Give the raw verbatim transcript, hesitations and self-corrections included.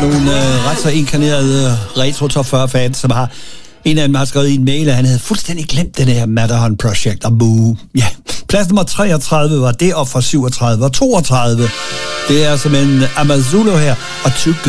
nogle øh, ret så inkarnerede retro top fyrre fans, som har en af dem har skrevet i en mail, at han havde fuldstændig glemt det der Matterhorn Project og boo. Ja, plads nummer treogtredive var det, og fra syvogtredive og toogtredive. Det er som en Amazulu her, og Too